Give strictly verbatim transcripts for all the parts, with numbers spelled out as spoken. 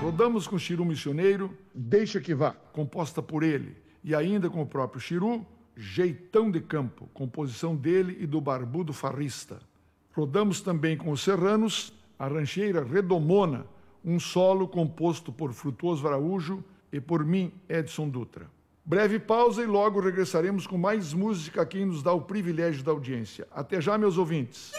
Rodamos com Chiru Missioneiro, Deixa Que Vá, composta por ele, e ainda com o próprio Chiru, Jeitão de Campo, composição dele e do Barbudo Farrista. Rodamos também com os Serranos, a rancheira Redomona, um solo composto por Frutuoso Araújo e por mim, Edson Dutra. Breve pausa e logo regressaremos com mais música a quem nos dá o privilégio da audiência. Até já, meus ouvintes.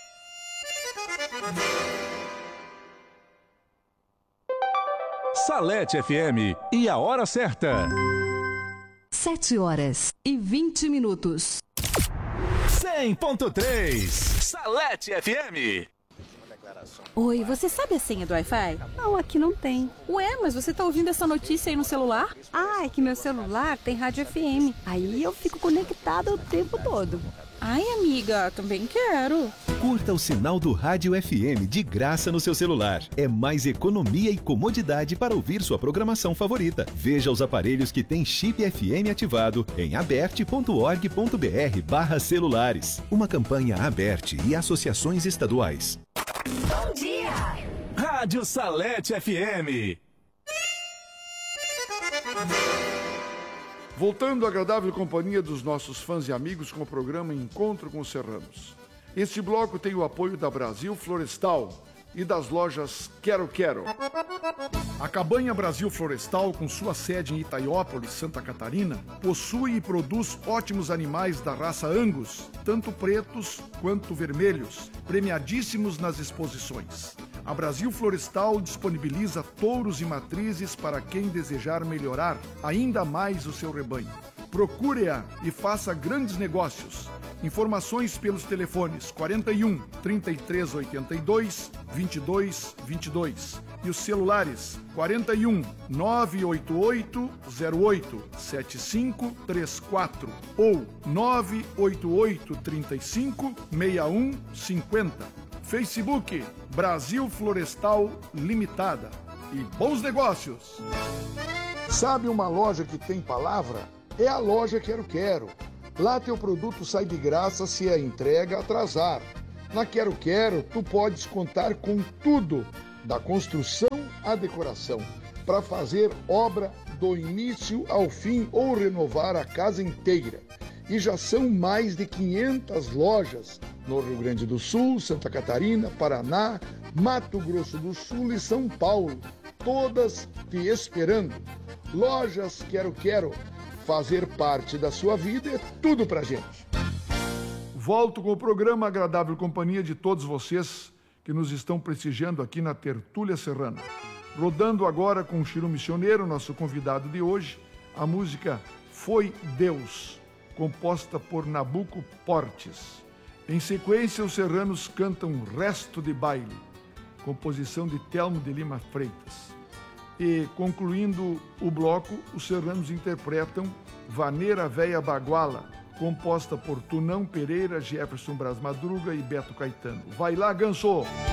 Salete F M e a hora certa. Sete horas e vinte minutos. cem ponto três Salete F M. Oi, você sabe a senha do Wi-Fi? Não, aqui não tem. Ué, mas você tá ouvindo essa notícia aí no celular? Ah, é que meu celular tem rádio F M. Aí eu fico conectada o tempo todo. Ai, amiga, também quero. Curta o sinal do Rádio F M de graça no seu celular. É mais economia e comodidade para ouvir sua programação favorita. Veja os aparelhos que têm chip F M ativado em aberte ponto org ponto br barra celulares. Uma campanha Aberte e associações estaduais. Bom dia! Rádio Salete F M. Voltando à agradável companhia dos nossos fãs e amigos com o programa Encontro com os Serranos. Este bloco tem o apoio da Brasil Florestal e das lojas Quero Quero. A Cabanha Brasil Florestal, com sua sede em Itaiópolis, Santa Catarina, possui e produz ótimos animais da raça Angus, tanto pretos quanto vermelhos, premiadíssimos nas exposições. A Brasil Florestal disponibiliza touros e matrizes para quem desejar melhorar ainda mais o seu rebanho. Procure-a e faça grandes negócios. Informações pelos telefones quarenta e um, trinta e três oitenta e dois, vinte e dois vinte e dois e os celulares quarenta e um, nove oito oito, zero oito, sete cinco três quatro ou nove oito oito, trinta e cinco, seis um cinco zero. Facebook Brasil Florestal Limitada. E bons negócios! Sabe uma loja que tem palavra? É a loja Quero Quero. Lá teu produto sai de graça se a entrega atrasar. Na Quero Quero, tu podes contar com tudo, da construção à decoração, para fazer obra do início ao fim ou renovar a casa inteira. E já são mais de quinhentas lojas no Rio Grande do Sul, Santa Catarina, Paraná, Mato Grosso do Sul e São Paulo, todas te esperando. Lojas Quero Quero. Fazer parte da sua vida é tudo pra gente. Volto com o programa Agradável Companhia de todos vocês que nos estão prestigiando aqui na Tertúlia Serrana. Rodando agora com o Chiru Missioneiro, nosso convidado de hoje, a música Foi Deus, composta por Nabuco Portes. Em sequência, os serranos cantam Resto de Baile, composição de Telmo de Lima Freitas. E, concluindo o bloco, os serranos interpretam Vaneira Véia Baguala, composta por Tunão Pereira, Jefferson Braz Madruga e Beto Caetano. Vai lá, Ganso!